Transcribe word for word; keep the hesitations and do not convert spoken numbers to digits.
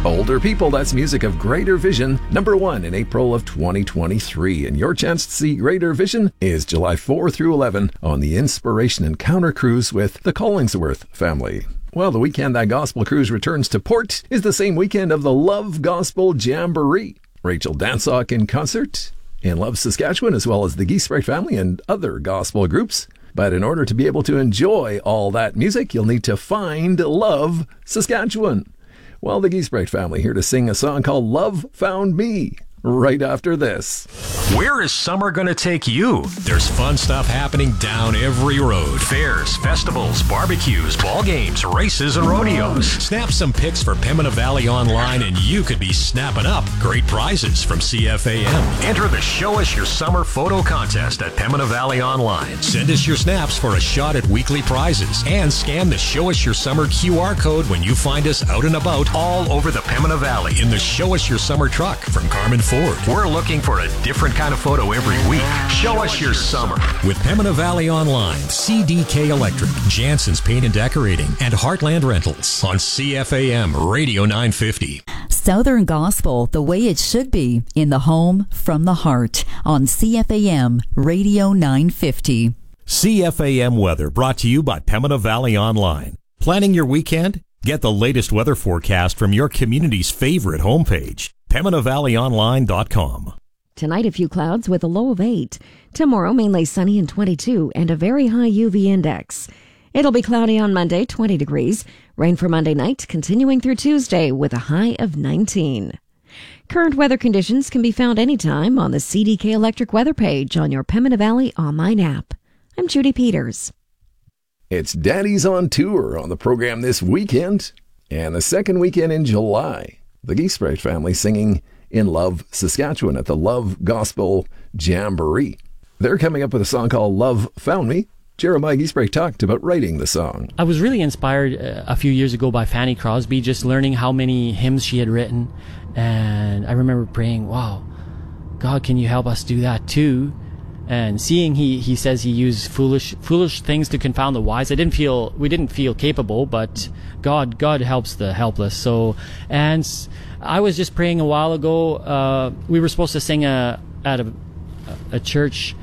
Older People, that's music of Greater Vision, number one in April of twenty twenty-three. And your chance to see Greater Vision is July fourth through eleventh on the Inspiration Encounter Cruise with the Collingsworth family. Well, the weekend that Gospel Cruise returns to port is the same weekend of the Love Gospel Jamboree. Rachel Dansock in concert in Love, Saskatchewan, as well as the Giesbrecht family and other gospel groups. But in order to be able to enjoy all that music, you'll need to find Love, Saskatchewan. Well, the Giesbrecht family here to sing a song called Love Found Me right after this. Where is summer going to take you? There's fun stuff happening down every road. Fairs, festivals, barbecues, ball games, races, and rodeos. Snap some pics for Pembina Valley Online and you could be snapping up great prizes from C F A M. Enter the Show Us Your Summer photo contest at Pembina Valley Online. Send us your snaps for a shot at weekly prizes and scan the Show Us Your Summer Q R code when you find us out and about all over the Pembina Valley in the Show Us Your Summer truck from Carmen Ford. We're looking for a different kind of photo every week. Show us your summer. With Pembina Valley Online, C D K Electric, Jansen's Paint and Decorating, and Heartland Rentals on C F A M Radio nine fifty. Southern Gospel, the way it should be, in the home, from the heart, on C F A M Radio nine fifty. C F A M weather brought to you by Pembina Valley Online. Planning your weekend? Get the latest weather forecast from your community's favorite homepage, Pembina Valley Online dot com. Tonight, a few clouds with a low of eight. Tomorrow, mainly sunny and twenty-two, and a very high U V index. It'll be cloudy on Monday, twenty degrees. Rain for Monday night, continuing through Tuesday with a high of nineteen. Current weather conditions can be found anytime on the C D K Electric weather page on your Pembina Valley online app. I'm Judy Peters. It's Daddy's on Tour on the program this weekend, and the second weekend in July. The Giesbrecht family singing in Love, Saskatchewan at the Love Gospel Jamboree. They're coming up with a song called Love Found Me. Jeremiah Giesbrecht talked about writing the song. I was really inspired uh, a few years ago by Fanny Crosby, just learning how many hymns she had written. And I remember praying, wow, God, can you help us do that too? And seeing he, he says he used foolish foolish things to confound the wise. I didn't feel we didn't feel capable, but God God helps the helpless. So, and I was just praying a while ago. Uh, we were supposed to sing a, at a, a church